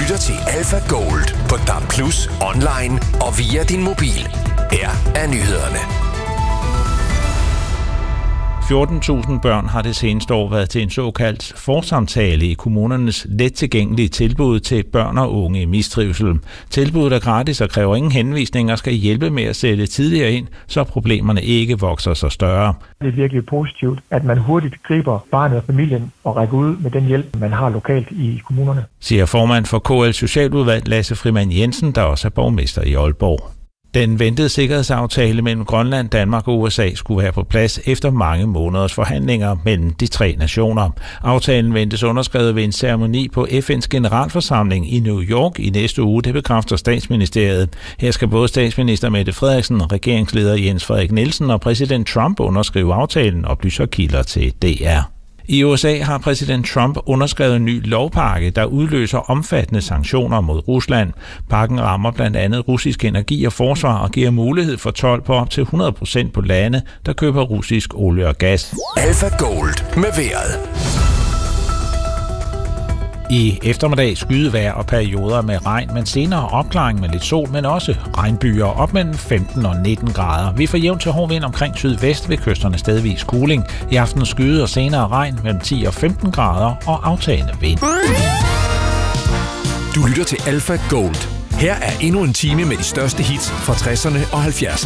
lytter til Alpha Gold på DAB+, online og via din mobil. Her er nyhederne. 14.000 børn har det seneste år været til en såkaldt forsamtale i kommunernes let tilgængelige tilbud til børn og unge i mistrivsel. Tilbuddet er gratis og kræver ingen henvisning og skal hjælpe med at sætte tidligere ind, så problemerne ikke vokser så større. Det er virkelig positivt, at man hurtigt griber barnet og familien og rækker ud med den hjælp, man har lokalt i kommunerne, siger formand for KL Socialudvalg Lasse Frimann Jensen, der også er borgmester i Aalborg. Den ventede sikkerhedsaftale mellem Grønland, Danmark og USA skulle være på plads efter mange måneders forhandlinger mellem de tre nationer. Aftalen ventes underskrevet ved en ceremoni på FN's generalforsamling i New York i næste uge, det bekræfter statsministeriet. Her skal både statsminister Mette Frederiksen, regeringsleder Jens Frederik Nielsen og præsident Trump underskrive aftalen, oplyser kilder til DR. I USA har præsident Trump underskrevet en ny lovpakke, der udløser omfattende sanktioner mod Rusland. Pakken rammer blandt andet russisk energi og forsvar og giver mulighed for told på op til 100% på lande, der køber russisk olie og gas. Alpha Gold med vejret. I eftermiddag skydevejr og perioder med regn, men senere opklaring med lidt sol, men også regnbyer op mellem 15 og 19 grader. Vi får jævn til hård vind omkring sydvest ved kysterne stedvis kuling. I aften skyde og senere regn mellem 10 og 15 grader og aftagende vind. Du lytter til Alpha Gold. Her er endnu en time med de største hits fra 60'erne og 70'erne.